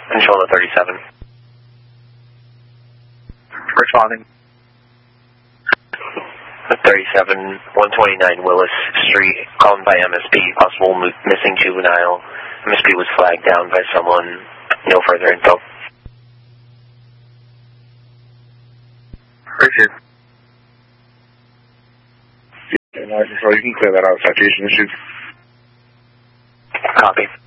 Control to 37. Responding. 37, 129 Willis Street, called by MSP, possible missing juvenile. MSP was flagged down by someone. No further info. Appreciate it. Yeah, no, you can clear that out. Citation issued. Copy.